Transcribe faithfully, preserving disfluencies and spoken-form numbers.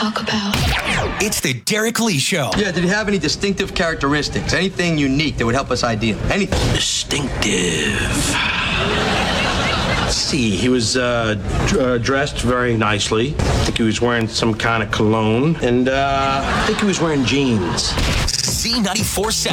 talk about? It's the Derek Lee Show. Yeah, did he have any distinctive characteristics? Anything unique that would help us ID him? Anything? Distinctive. Let's see. He was uh, d- uh, dressed very nicely. I think he was wearing some kind of cologne. And uh, I think he was wearing jeans. Z ninety-four point seven.